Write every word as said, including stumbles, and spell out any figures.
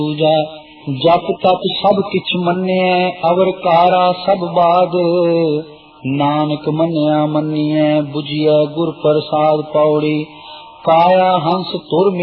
पूजा जप तप सब किछ मन्निए अवर कारा सब बाद नानक मन्निया मन्निए बुझिए गुर प्रसाद पौड़ी काया हंस तुर